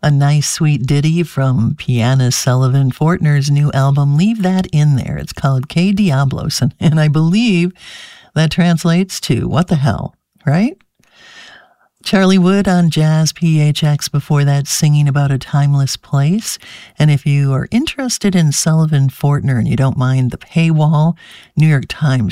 a nice sweet ditty from pianist Sullivan Fortner's new album, Leave That In There. It's called Que Diablos, and I believe that translates to what the hell, right? Charlie Wood on Jazz PHX before that, singing about a timeless place. And if you are interested in Sullivan Fortner and you don't mind the paywall, New York Times